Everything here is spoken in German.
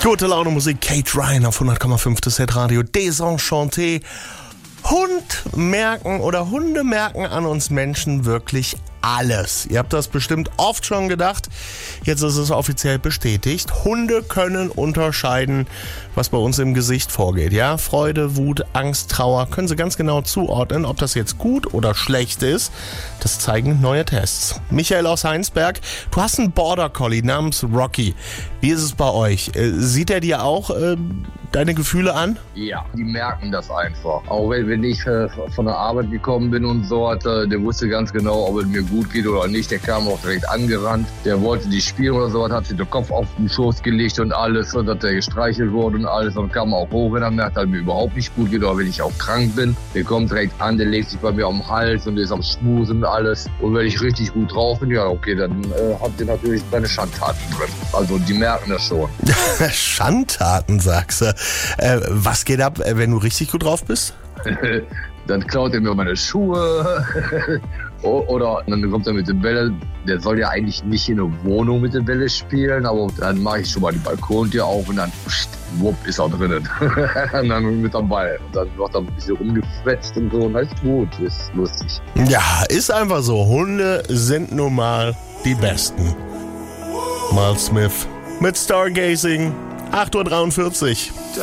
Gute Laune Musik, Kate Ryan auf 100,5 des Hitradio Desenchanté. Hunde merken an uns Menschen wirklich alles. Ihr habt das bestimmt oft schon gedacht. Jetzt ist es offiziell bestätigt. Hunde können unterscheiden, was bei uns im Gesicht vorgeht. Ja, Freude, Wut, Angst, Trauer können sie ganz genau zuordnen. Ob das jetzt gut oder schlecht ist, das zeigen neue Tests. Michael aus Heinsberg, du hast einen Border Collie namens Rocky. Wie ist es bei euch? Sieht er dir auch deine Gefühle an? Ja, die merken das einfach. Auch wenn ich von der Arbeit gekommen bin und so, der wusste ganz genau, ob es mir gut geht oder nicht. Der kam auch direkt angerannt. Der wollte die spielen oder so, hat sich den Kopf auf den Schoß gelegt und alles. Und hat der gestreichelt wurde und alles. Und kam auch hoch, wenn er merkt, dass mir überhaupt nicht gut geht oder wenn ich auch krank bin. Der kommt direkt an, der legt sich bei mir am Hals und ist am Schmusen und alles. Und wenn ich richtig gut drauf bin, ja okay, dann habt ihr natürlich seine Schandtaten drin. Also die merken das schon. Schandtaten, sagst du. Was geht ab, wenn du richtig gut drauf bist? Dann klaut er mir meine Schuhe oder dann kommt er mit den Bällen. Der soll ja eigentlich nicht in der Wohnung mit den Bällen spielen, aber dann mache ich schon mal die Balkontür auf und dann wupp, ist er drinnen. Und dann mit am Ball. Und dann wird er ein bisschen rumgefetzt und so und das ist gut, das ist lustig. Ja, ist einfach so. Hunde sind nun mal die Besten. Miles Smith mit Stargazing, 8:43 Uhr.